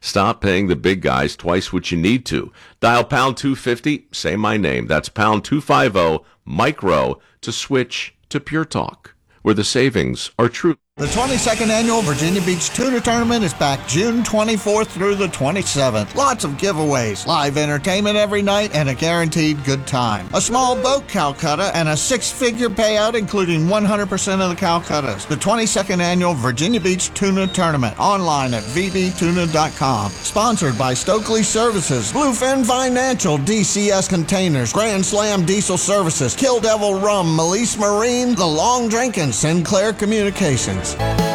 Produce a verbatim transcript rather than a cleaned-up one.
Stop paying the big guys twice what you need to. Dial pound two fifty, say my name. That's pound two fifty, micro, to switch to Pure Talk, where the savings are true. The twenty-second Annual Virginia Beach Tuna Tournament is back June twenty-fourth through the twenty-seventh. Lots of giveaways, live entertainment every night, and a guaranteed good time. A small boat Calcutta and a six-figure payout, including one hundred percent of the Calcuttas. The twenty-second Annual Virginia Beach Tuna Tournament, online at v b tuna dot com. Sponsored by Stokely Services, Bluefin Financial, D C S Containers, Grand Slam Diesel Services, Kill Devil Rum, Melise Marine, The Long Drink, and Sinclair Communications.